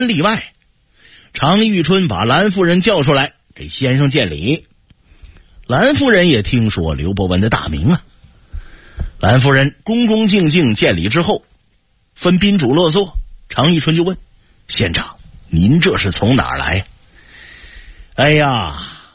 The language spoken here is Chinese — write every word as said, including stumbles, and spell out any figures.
例外。常遇春把蓝夫人叫出来给先生见礼。蓝夫人也听说刘伯温的大名啊。蓝夫人恭恭敬敬见礼之后，分宾主落座。常遇春就问：县长，您这是从哪儿来？哎呀，